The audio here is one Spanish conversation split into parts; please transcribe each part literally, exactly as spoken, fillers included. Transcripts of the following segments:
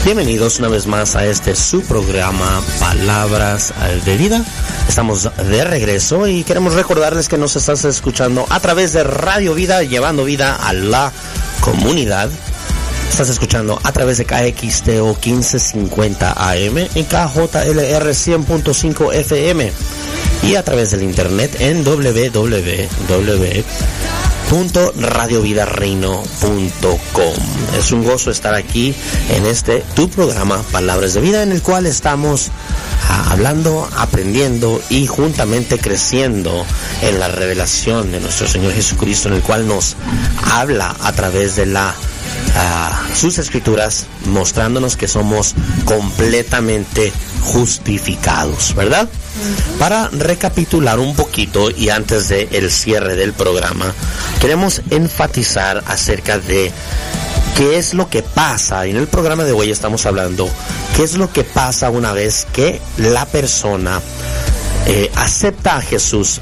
Bienvenidos una vez más a este su programa Palabras de Vida. Estamos de regreso y queremos recordarles que nos estás escuchando a través de Radio Vida, llevando vida a la comunidad. Estás escuchando a través de K X T O quince cincuenta A M y K J L R cien punto cinco F M y a través del internet en w w w punto radio vida reino punto com. Es un gozo estar aquí en este tu programa Palabras de Vida, en el cual estamos ah, hablando, aprendiendo y juntamente creciendo en la revelación de nuestro Señor Jesucristo, en el cual nos habla a través de la Uh, sus escrituras, mostrándonos que somos completamente justificados, ¿verdad? Uh-huh. Para recapitular un poquito y antes de el cierre del programa, queremos enfatizar acerca de qué es lo que pasa. En el programa de hoy estamos hablando qué es lo que pasa una vez que la persona eh, acepta a Jesús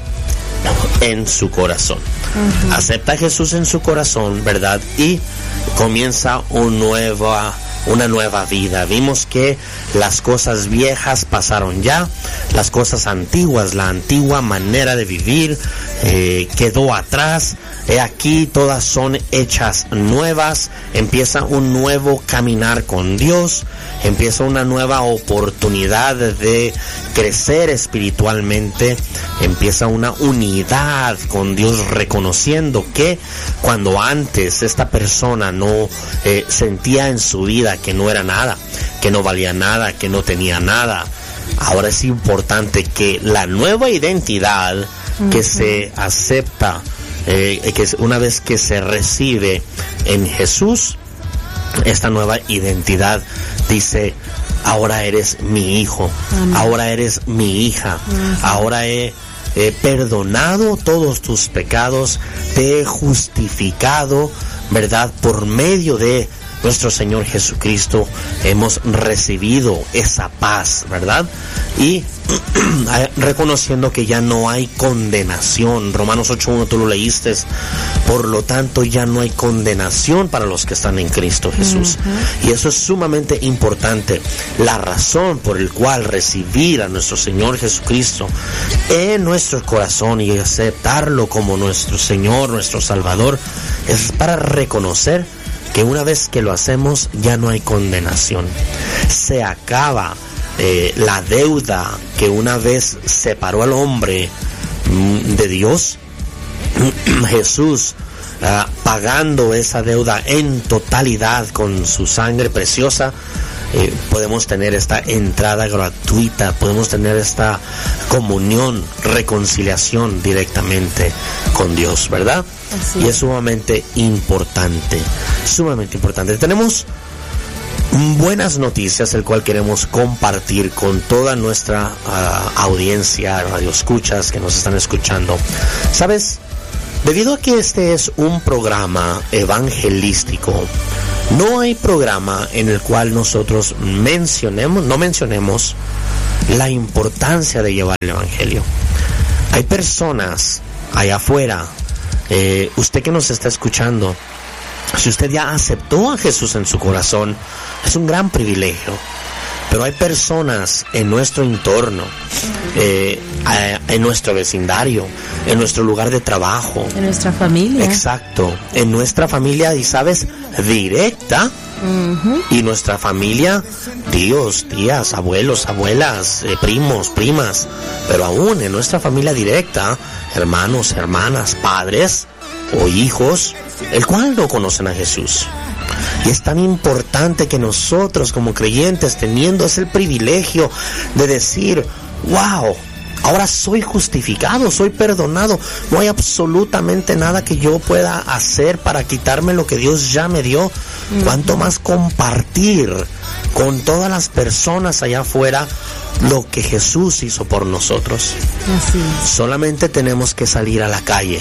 en su corazón. Uh-huh. Acepta a Jesús en su corazón, ¿verdad? Y comienza un nueva, una nueva vida. Vimos que las cosas viejas pasaron ya, las cosas antiguas, la antigua manera de vivir eh, quedó atrás. He aquí, todas son hechas nuevas. Empieza un nuevo caminar con Dios. Empieza una nueva oportunidad de crecer espiritualmente. Empieza una unidad con Dios, reconociendo que cuando antes esta persona no eh, sentía en su vida que no era nada, que no valía nada, que no tenía nada, ahora es importante que la nueva identidad que uh-huh. se acepta, eh, que una vez que se recibe en Jesús, esta nueva identidad dice: ahora eres mi hijo, Amén. Ahora eres mi hija, Amén. Ahora he, he perdonado todos tus pecados, te he justificado, ¿verdad? Por medio de nuestro Señor Jesucristo hemos recibido esa paz, ¿verdad? Y reconociendo que ya no hay condenación. Romanos ocho uno, tú lo leíste. Por lo tanto, ya no hay condenación para los que están en Cristo Jesús. Uh-huh. Y eso es sumamente importante. La razón por la cual recibir a nuestro Señor Jesucristo en nuestro corazón y aceptarlo como nuestro Señor, nuestro Salvador, es para reconocer que una vez que lo hacemos ya no hay condenación. Se acaba eh, la deuda que una vez separó al hombre mm, de Dios. Jesús uh, pagando esa deuda en totalidad con su sangre preciosa. Eh, podemos tener esta entrada gratuita, podemos tener esta comunión, reconciliación directamente con Dios, ¿verdad? Así. Y es sumamente importante, sumamente importante. Tenemos buenas noticias, el cual queremos compartir con toda nuestra uh, audiencia, radioescuchas que nos están escuchando. ¿Sabes? Debido a que este es un programa evangelístico, no hay programa en el cual nosotros mencionemos, no mencionemos la importancia de llevar el evangelio. Hay personas allá afuera, eh, usted que nos está escuchando, si usted ya aceptó a Jesús en su corazón, es un gran privilegio. Pero hay personas en nuestro entorno, eh, en nuestro vecindario, en nuestro lugar de trabajo. En nuestra familia. Exacto, en nuestra familia, y sabes, directa. Uh-huh. Y nuestra familia, tíos, tías, abuelos, abuelas, eh, primos, primas. Pero aún en nuestra familia directa, hermanos, hermanas, padres o hijos, el cual no conocen a Jesús. Y es tan importante que nosotros como creyentes, teniendo ese privilegio de decir: wow, ahora soy justificado, soy perdonado, no hay absolutamente nada que yo pueda hacer para quitarme lo que Dios ya me dio. Mm. Cuanto más compartir con todas las personas allá afuera lo que Jesús hizo por nosotros. Así es. Solamente tenemos que salir a la calle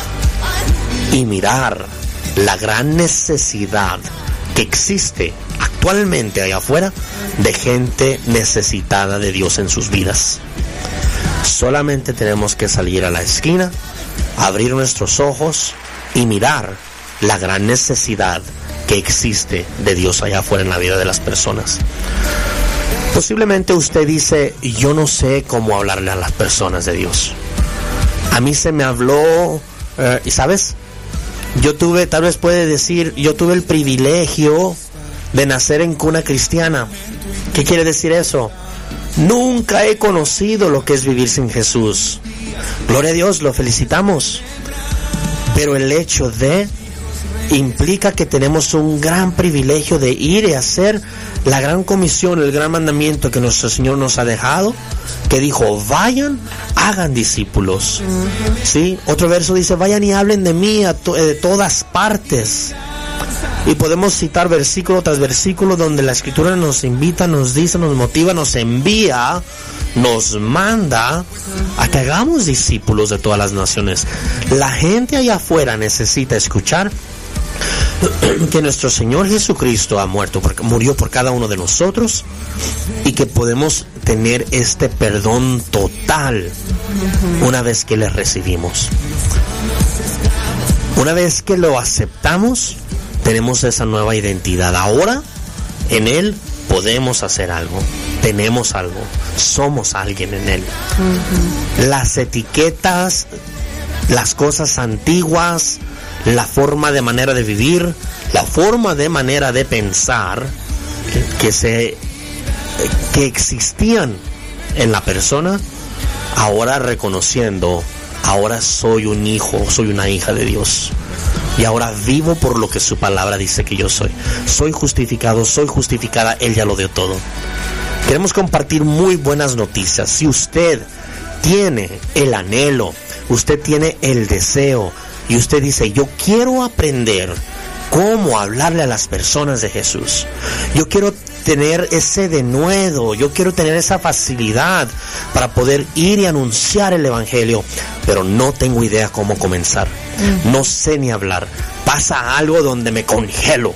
y mirar la gran necesidad que existe actualmente allá afuera de gente necesitada de Dios en sus vidas. Solamente tenemos que salir a la esquina, abrir nuestros ojos y mirar la gran necesidad que existe de Dios allá afuera en la vida de las personas. Posiblemente usted dice, yo no sé cómo hablarle a las personas de Dios. A mí se me habló, eh, y sabes, yo tuve, tal vez puede decir, yo tuve el privilegio de nacer en cuna cristiana. ¿Qué quiere decir eso? Nunca he conocido lo que es vivir sin Jesús. Gloria a Dios, lo felicitamos. Pero el hecho de implica que tenemos un gran privilegio de ir y hacer la gran comisión, el gran mandamiento que nuestro Señor nos ha dejado, que dijo, vayan, hagan discípulos. Uh-huh. ¿Sí? Otro verso dice, vayan y hablen de mí a to- de todas partes. Y podemos citar versículo tras versículo donde la Escritura nos invita, nos dice, nos motiva, nos envía, nos manda a que hagamos discípulos de todas las naciones. La gente allá afuera necesita escuchar que nuestro Señor Jesucristo ha muerto, porque murió por cada uno de nosotros, y que podemos tener este perdón total una vez que le recibimos. Una vez que lo aceptamos, tenemos esa nueva identidad. Ahora, en Él podemos hacer algo, tenemos algo, somos alguien en Él. Uh-huh. Las etiquetas, las cosas antiguas, la forma de manera de vivir, la forma de manera de pensar que se que existían en la persona, ahora reconociendo, ahora soy un hijo, soy una hija de Dios. Y ahora vivo por lo que su palabra dice que yo soy. Soy justificado, soy justificada, Él ya lo dio todo. Queremos compartir muy buenas noticias. Si usted tiene el anhelo, usted tiene el deseo, y usted dice, yo quiero aprender cómo hablarle a las personas de Jesús. Yo quiero tener ese denuedo, yo quiero tener esa facilidad para poder ir y anunciar el Evangelio, pero no tengo idea cómo comenzar. Mm. No sé ni hablar. Pasa algo donde me congelo.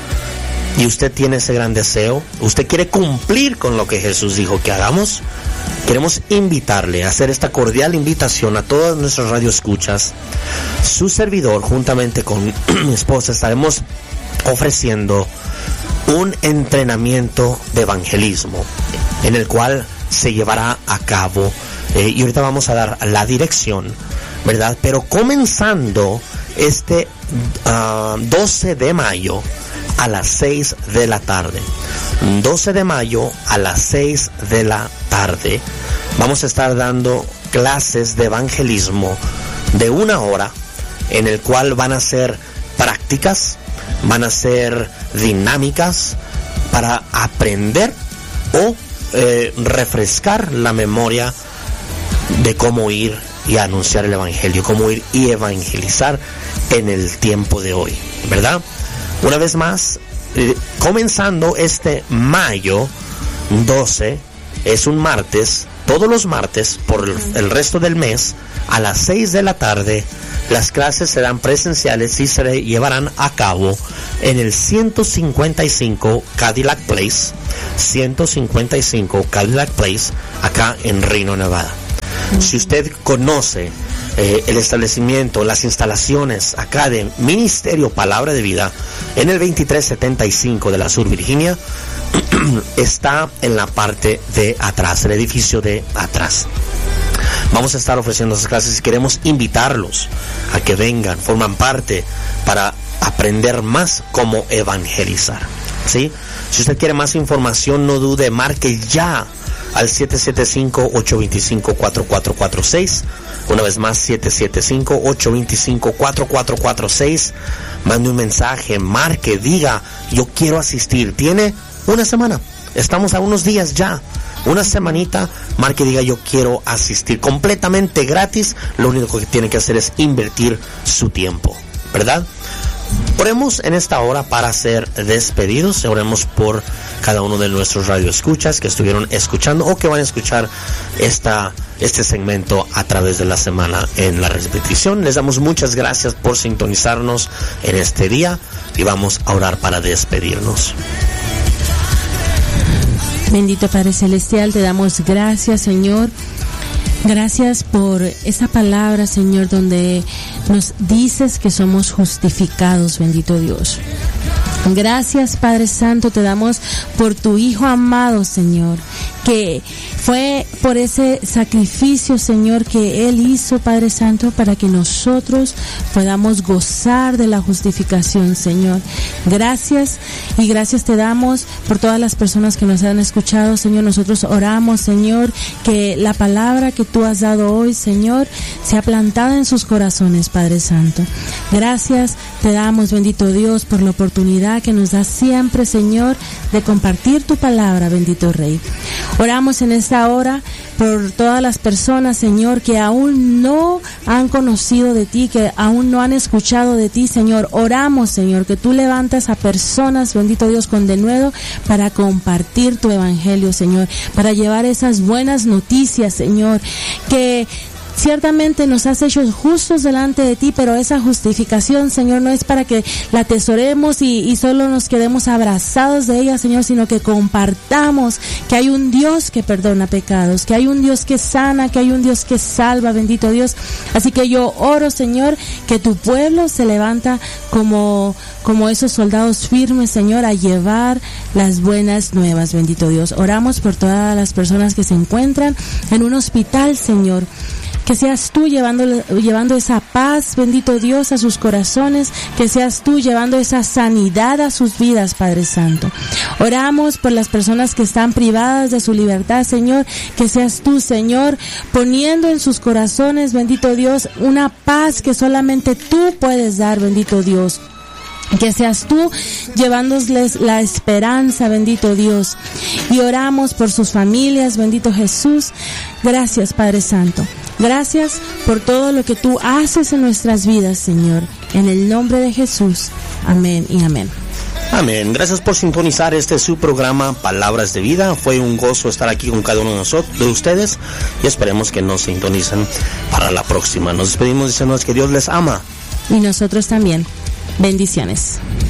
Y usted tiene ese gran deseo, usted quiere cumplir con lo que Jesús dijo que hagamos. Queremos invitarle a hacer esta cordial invitación a todas nuestras radioescuchas. Su servidor, juntamente con mi esposa, estaremos ofreciendo un entrenamiento de evangelismo, en el cual se llevará a cabo, eh, y ahorita vamos a dar la dirección, ¿verdad? Pero comenzando este uh, doce de mayo a las seis de la tarde. doce de mayo a las seis de la tarde vamos a estar dando clases de evangelismo de una hora, en el cual van a ser prácticas, van a ser dinámicas para aprender o eh, refrescar la memoria de cómo ir y anunciar el evangelio, cómo ir y evangelizar en el tiempo de hoy, ¿verdad? Una vez más, eh, comenzando este mayo doce, es un martes, todos los martes, por el resto del mes, a las seis de la tarde, las clases serán presenciales y se llevarán a cabo en el ciento cincuenta y cinco Cadillac Place, ciento cincuenta y cinco Cadillac Place, acá en Reno, Nevada. Si usted conoce eh, el establecimiento, las instalaciones acá de Ministerio Palabra de Vida, en el veintitrés setenta y cinco de la Sur Virginia, está en la parte de atrás, el edificio de atrás. Vamos a estar ofreciendo esas clases y queremos invitarlos a que vengan, forman parte para aprender más cómo evangelizar, ¿sí? Si usted quiere más información, no dude, marque ya al siete siete cinco, ocho dos cinco, cuatro cuatro cuatro seis. Una vez más, siete siete cinco, ocho dos cinco, cuatro cuatro cuatro seis. Mande un mensaje, marque, diga, yo quiero asistir. Tiene una semana, estamos a unos días ya, una semanita, marque, diga, yo quiero asistir, completamente gratis. Lo único que tiene que hacer es invertir su tiempo, ¿verdad? Oremos en esta hora para ser despedidos. Oremos por cada uno de nuestros radioescuchas que estuvieron escuchando o que van a escuchar esta, este segmento a través de la semana en la repetición. Les damos muchas gracias por sintonizarnos en este día y vamos a orar para despedirnos. Bendito Padre Celestial, te damos gracias, Señor. Gracias por esa palabra, Señor, donde nos dices que somos justificados, bendito Dios. Gracias, Padre Santo, te damos por tu Hijo amado, Señor, que fue por ese sacrificio, Señor, que Él hizo, Padre Santo, para que nosotros podamos gozar de la justificación, Señor. Gracias y gracias te damos por todas las personas que nos han escuchado, Señor. Nosotros oramos, Señor, que la palabra que tú has dado hoy, Señor, sea plantada en sus corazones, Padre Santo. Gracias te damos, bendito Dios, por la oportunidad que nos da siempre, Señor, de compartir tu palabra, bendito Rey. Oramos en esta hora por todas las personas, Señor, que aún no han conocido de ti, que aún no han escuchado de ti, Señor. Oramos, Señor, que tú levantas a personas, bendito Dios, con denuedo para compartir tu evangelio, Señor, para llevar esas buenas noticias, Señor, que ciertamente nos has hecho justos delante de ti, pero esa justificación, Señor, no es para que la atesoremos y, y solo nos quedemos abrazados de ella, Señor, sino que compartamos que hay un Dios que perdona pecados, que hay un Dios que sana, que hay un Dios que salva, bendito Dios. Así que yo oro, Señor, que tu pueblo se levanta como, como esos soldados firmes, Señor, a llevar las buenas nuevas, bendito Dios. Oramos por todas las personas que se encuentran en un hospital, Señor. Que seas tú llevando, llevando esa paz, bendito Dios, a sus corazones, que seas tú llevando esa sanidad a sus vidas, Padre Santo. Oramos por las personas que están privadas de su libertad, Señor, que seas tú, Señor, poniendo en sus corazones, bendito Dios, una paz que solamente tú puedes dar, bendito Dios. Que seas tú llevándoles la esperanza, bendito Dios. Y oramos por sus familias, bendito Jesús. Gracias, Padre Santo. Gracias por todo lo que tú haces en nuestras vidas, Señor. En el nombre de Jesús. Amén y amén. Amén. Gracias por sintonizar este su programa Palabras de Vida. Fue un gozo estar aquí con cada uno de nosotros, de ustedes, y esperemos que nos sintonicen para la próxima. Nos despedimos diciendo que Dios les ama. Y nosotros también. Bendiciones.